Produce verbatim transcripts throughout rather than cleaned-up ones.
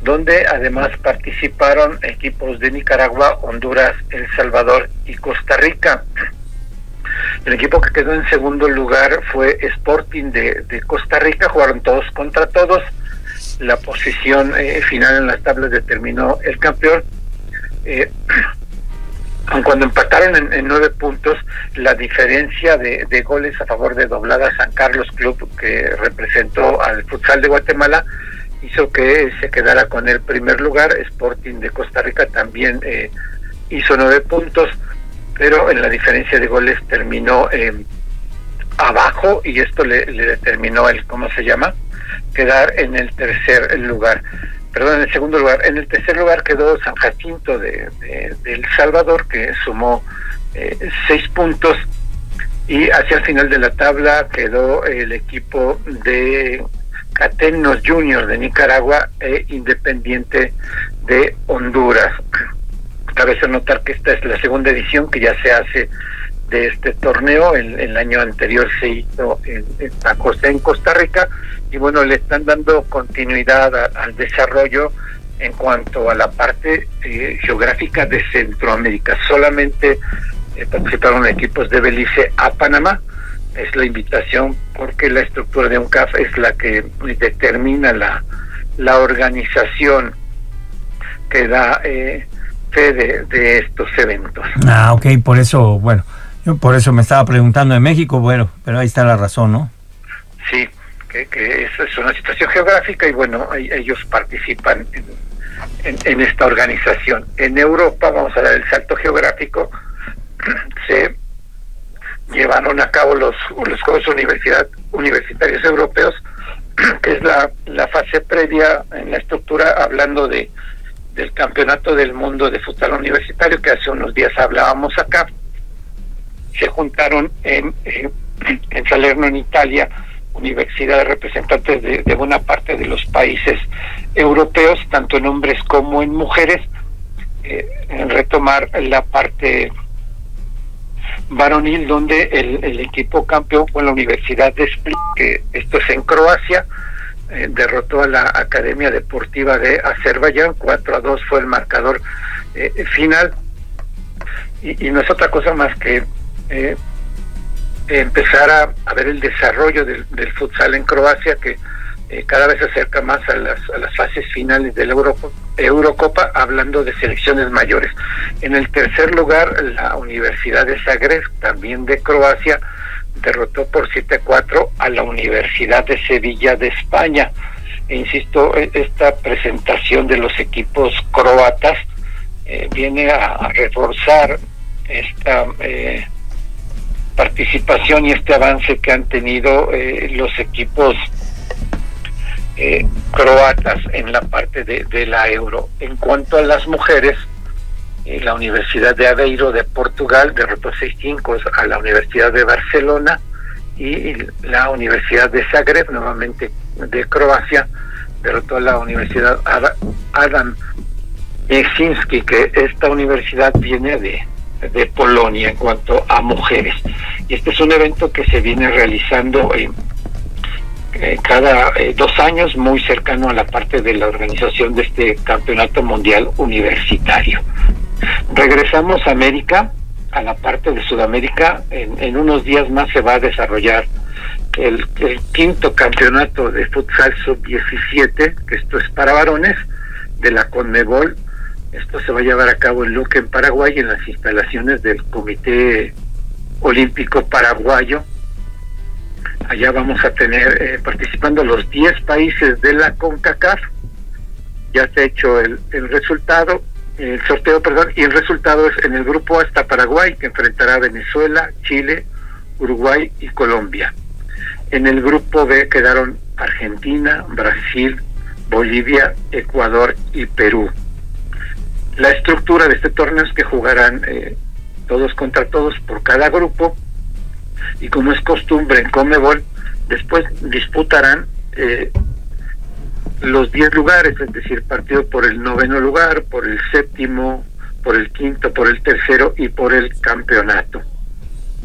donde además participaron equipos de Nicaragua, Honduras, El Salvador y Costa Rica. El equipo que quedó en segundo lugar fue Sporting de, de Costa Rica, jugaron todos contra todos. La posición eh, final en las tablas determinó el campeón. Eh, cuando empataron en, en nueve puntos, la diferencia de, de goles a favor de Doblada San Carlos Club, que representó al futsal de Guatemala, hizo que se quedara con el primer lugar. Sporting de Costa Rica también eh, hizo nueve puntos, pero en la diferencia de goles terminó eh, abajo, y esto le, le determinó el, ¿cómo se llama?, quedar en el tercer lugar, perdón, en el segundo lugar. En el tercer lugar quedó San Jacinto de, de, de El Salvador, que sumó eh, seis puntos, y hacia el final de la tabla quedó el equipo de Catenos Junior de Nicaragua e Independiente de Honduras. Cabe notar que esta es la segunda edición que ya se hace de este torneo. El, el año anterior se hizo en, en San José, en Costa Rica, y bueno, le están dando continuidad a, al desarrollo en cuanto a la parte eh, geográfica de Centroamérica. Solamente eh, participaron equipos de Belice a Panamá. Es la invitación, porque la estructura de UNCAF es la que determina la, la organización que da eh, fe de, de estos eventos. Ah, ok, por eso, bueno, yo por eso me estaba preguntando de México, bueno, pero ahí está la razón, ¿no? Sí, que, que eso es una situación geográfica, y bueno, ellos participan en, en, en esta organización. En Europa, vamos a dar el salto geográfico, se llevaron a cabo los, los Juegos Universidad, Universitarios Europeos, que es la, la fase previa en la estructura, hablando de del Campeonato del Mundo de Futsal Universitario, que hace unos días hablábamos acá. Se juntaron en, en, en Salerno, en Italia, universidades representantes de, de buena parte de los países europeos, tanto en hombres como en mujeres, eh, en retomar la parte varonil, donde el, el equipo campeón fue la Universidad de Split, que esto es en Croacia. Eh, derrotó a la Academia Deportiva de Azerbaiyán, cuatro a dos fue el marcador eh, final, y, y no es otra cosa más que eh, empezar a, a ver el desarrollo del, del futsal en Croacia, que eh, cada vez se acerca más a las, a las fases finales de la Euro, Eurocopa, hablando de selecciones mayores. En el tercer lugar, la Universidad de Zagreb, también de Croacia, derrotó por siete a cuatro a la Universidad de Sevilla de España. E insisto, esta presentación de los equipos croatas eh, viene a, a reforzar esta eh, participación y este avance que han tenido eh, los equipos eh, croatas en la parte de, de la Euro. En cuanto a las mujeres, Eh, la Universidad de Aveiro de Portugal derrotó seis cinco a la Universidad de Barcelona, y la Universidad de Zagreb, nuevamente de Croacia, derrotó a la Universidad Adam Mickiewicz, que esta universidad viene de, de Polonia en cuanto a mujeres. Y este es un evento que se viene realizando eh, eh, cada eh, dos años, muy cercano a la parte de la organización de este Campeonato Mundial Universitario. Regresamos a América, a la parte de Sudamérica. En, en unos días más se va a desarrollar el, el quinto campeonato de futsal sub diecisiete, que esto es para varones, de la CONMEBOL. Esto se va a llevar a cabo en Luque, en Paraguay, en las instalaciones del Comité Olímpico Paraguayo. Allá vamos a tener eh, participando los diez países de la CONCACAF. Ya se ha hecho el, el resultado, el sorteo, perdón, y el resultado es en el grupo A está Paraguay, que enfrentará a Venezuela, Chile, Uruguay y Colombia. En el grupo B quedaron Argentina, Brasil, Bolivia, Ecuador y Perú. La estructura de este torneo es que jugarán eh, todos contra todos por cada grupo, y como es costumbre en CONMEBOL, después disputarán eh, los diez lugares, es decir, partido por el noveno lugar, por el séptimo, por el quinto, por el tercero y por el campeonato.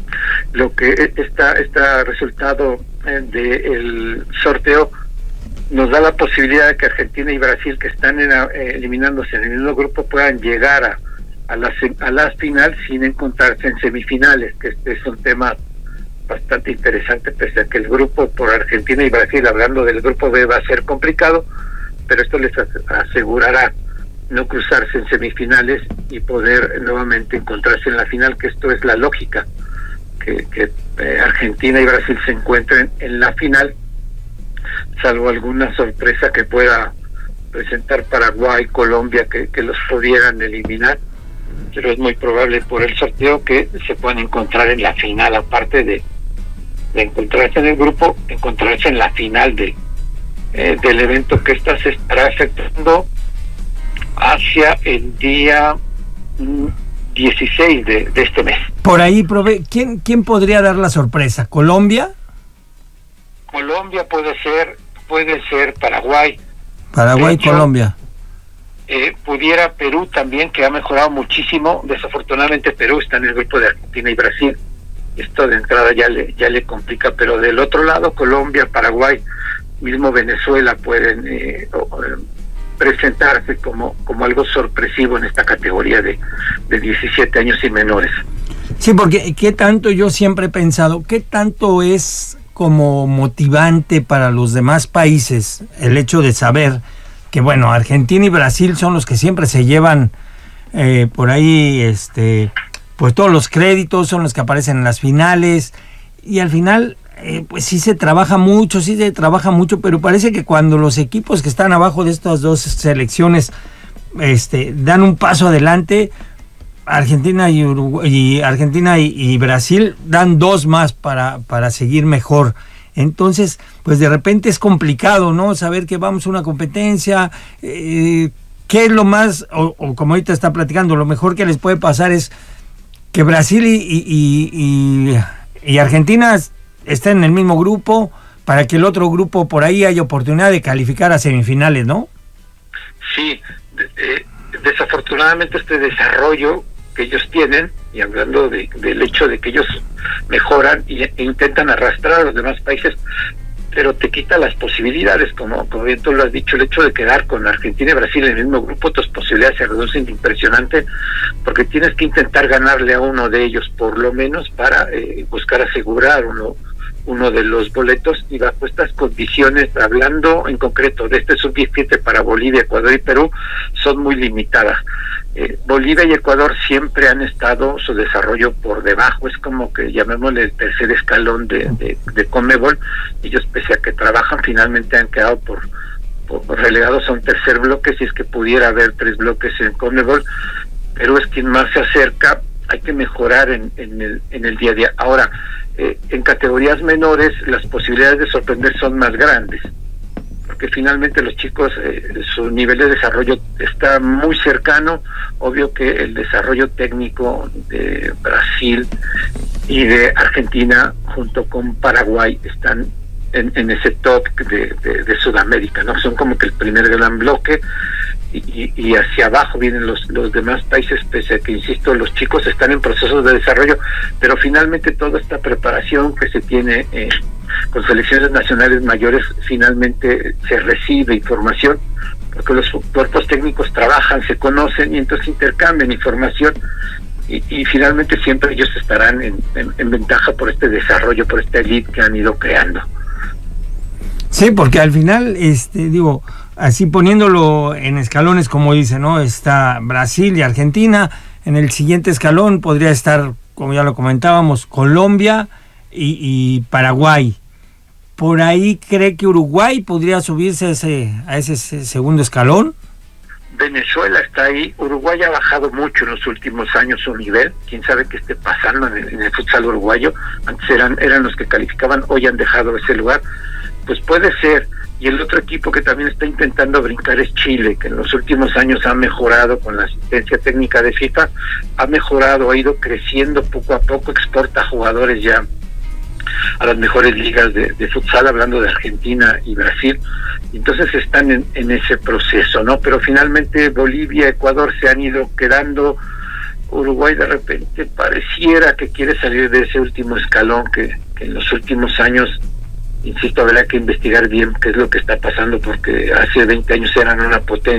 Lo que está, está resultado eh, del sorteo nos da la posibilidad de que Argentina y Brasil, que están en, eh, eliminándose en el mismo grupo, puedan llegar a, a, la, a la final sin encontrarse en semifinales, que este es un tema bastante interesante, pese a que el grupo por Argentina y Brasil, hablando del grupo B, va a ser complicado, pero esto les asegurará no cruzarse en semifinales y poder nuevamente encontrarse en la final, que esto es la lógica, que, que eh, Argentina y Brasil se encuentren en la final, salvo alguna sorpresa que pueda presentar Paraguay, Colombia, que, que los pudieran eliminar, pero es muy probable por el sorteo que se puedan encontrar en la final, aparte de, de encontrarse en el grupo, encontrarse en la final de, eh, del evento, que esta se estará efectuando hacia el día mm, dieciséis de, de este mes. Por ahí, profe, ¿quién, ¿quién podría dar la sorpresa? ¿Colombia? Colombia puede ser, puede ser Paraguay. Paraguay, hecho, Colombia. Eh, pudiera Perú también, que ha mejorado muchísimo. Desafortunadamente Perú está en el grupo de Argentina y Brasil. Esto de entrada ya le, ya le complica, pero del otro lado, Colombia, Paraguay, mismo Venezuela pueden eh, presentarse como, como algo sorpresivo en esta categoría de, de diecisiete años y menores. Sí, porque ¿qué tanto yo siempre he pensado, qué tanto es como motivante para los demás países el hecho de saber que, bueno, Argentina y Brasil son los que siempre se llevan eh, por ahí, este, pues todos los créditos, son los que aparecen en las finales, y al final, eh, pues sí se trabaja mucho, sí se trabaja mucho, pero parece que cuando los equipos que están abajo de estas dos selecciones este, dan un paso adelante, Argentina y Uruguay, y Argentina y, y Brasil dan dos más para, para seguir mejor. Entonces, pues de repente es complicado, ¿no? Saber que vamos a una competencia, eh, qué es lo más, o, o como ahorita está platicando, lo mejor que les puede pasar es que Brasil y, y, y, y Argentina estén en el mismo grupo, para que el otro grupo por ahí haya oportunidad de calificar a semifinales, ¿no? Sí, eh, desafortunadamente este desarrollo que ellos tienen, y hablando de, del hecho de que ellos mejoran y, e intentan arrastrar a los demás países, pero te quita las posibilidades, como, como bien tú lo has dicho, el hecho de quedar con Argentina y Brasil en el mismo grupo, tus posibilidades se reducen impresionante, porque tienes que intentar ganarle a uno de ellos por lo menos para eh, buscar asegurar uno uno de los boletos, y bajo estas condiciones, hablando en concreto de este sub diecisiete para Bolivia, Ecuador y Perú, son muy limitadas. Eh, Bolivia y Ecuador siempre han estado su desarrollo por debajo, es como que llamémosle el tercer escalón de, de, de Conmebol. Ellos, pese a que trabajan, finalmente han quedado por, por relegados a un tercer bloque, si es que pudiera haber tres bloques en Conmebol. Perú es quien más se acerca, hay que mejorar en, en, el, en el día a día. Ahora, eh, en categorías menores las posibilidades de sorprender son más grandes, porque finalmente los chicos, eh, su nivel de desarrollo está muy cercano. Obvio que el desarrollo técnico de Brasil y de Argentina junto con Paraguay están en, en ese top de, de, de Sudamérica, ¿no? Son como que el primer gran bloque, y, y hacia abajo vienen los, los demás países, pese a que, insisto, los chicos están en procesos de desarrollo, pero finalmente toda esta preparación que se tiene eh, con selecciones nacionales mayores, finalmente se recibe información, porque los cuerpos técnicos trabajan, se conocen y entonces intercambian información, y, y finalmente siempre ellos estarán en, en, en ventaja por este desarrollo, por esta elite que han ido creando. Sí, porque al final, este, digo, así poniéndolo en escalones, como dice, ¿no? Está Brasil y Argentina. En el siguiente escalón podría estar, como ya lo comentábamos, Colombia y, y Paraguay. ¿Por ahí cree que Uruguay podría subirse a ese, a ese segundo escalón? Venezuela está ahí. Uruguay ha bajado mucho en los últimos años su nivel. Quién sabe qué esté pasando en el, en el futsal uruguayo. Antes eran, eran los que calificaban, hoy han dejado ese lugar. Pues puede ser. Y el otro equipo que también está intentando brincar es Chile, que en los últimos años ha mejorado con la asistencia técnica de FIFA, ha mejorado, ha ido creciendo poco a poco, exporta jugadores ya a las mejores ligas de, de futsal, hablando de Argentina y Brasil. Entonces están en, en ese proceso, ¿no? Pero finalmente Bolivia, Ecuador se han ido quedando. Uruguay de repente pareciera que quiere salir de ese último escalón que, que en los últimos años insisto, habrá que investigar bien qué es lo que está pasando, porque hace veinte años eran una potencia